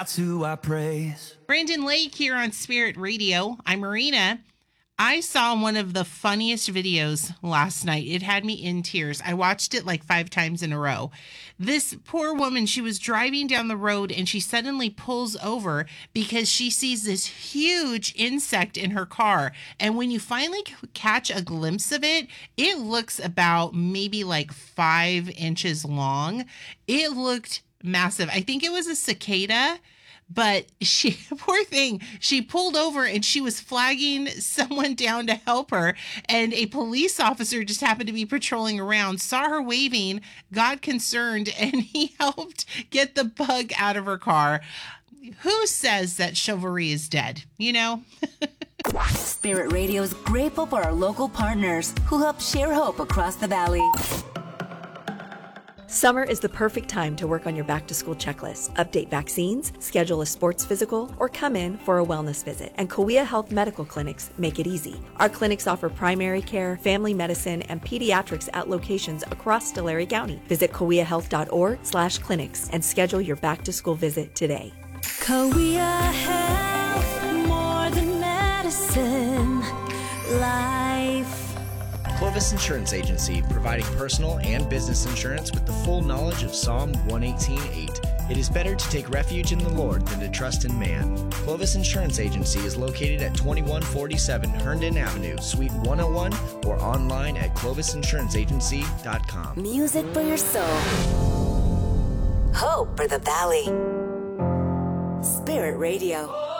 That's who I praise. Brandon Lake here on Spirit Radio. I'm Marina. I saw one of the funniest videos last night. It had me in tears. I watched it like 5 times in a row. This poor woman, she was driving down the road and she suddenly pulls over because she sees this huge insect in her car. And when you finally catch a glimpse of it, it looks about maybe like 5 inches long. It looked massive. I think it was a cicada. But she, poor thing, she pulled over and she was flagging someone down to help her. And a police officer just happened to be patrolling around, saw her waving, got concerned, and he helped get the bug out of her car. Who says that chivalry is dead? You know? Spirit Radio is grateful for our local partners who help share hope across the valley. Summer is the perfect time to work on your back-to-school checklist, update vaccines, schedule a sports physical, or come in for a wellness visit. And Kauai Health Medical Clinics make it easy. Our clinics offer primary care, family medicine, and pediatrics at locations across Tulare County. Visit kauaihealth.org/clinics and schedule your back-to-school visit today. Kauai Health, more than medicine, life. Clovis Insurance Agency, providing personal and business insurance with the full knowledge of Psalm 118:8. It is better to take refuge in the Lord than to trust in man. Clovis Insurance Agency is located at 2147 Herndon Avenue, Suite 101, or online at clovisinsuranceagency.com. Music for your soul. Hope for the valley. Spirit Radio.